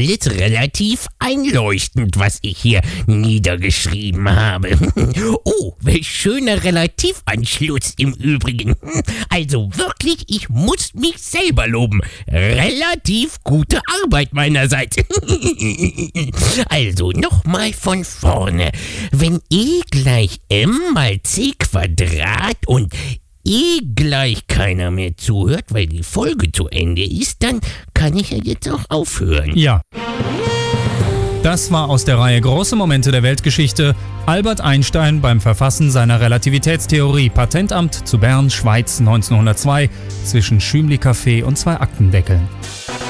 alles relativ einleuchtend, was ich hier niedergeschrieben habe. Oh, welch schöner Relativanschluss im Übrigen. Also wirklich, ich muss mich selber loben. Relativ gute Arbeit meinerseits. Also nochmal von vorne. Wenn E gleich M mal C Quadrat und gleich keiner mehr zuhört, weil die Folge zu Ende ist, dann kann ich ja jetzt auch aufhören. Ja. Das war aus der Reihe Große Momente der Weltgeschichte. Albert Einstein beim Verfassen seiner Relativitätstheorie. Patentamt zu Bern, Schweiz 1902, zwischen Schümli-Café und 2 Aktendeckeln.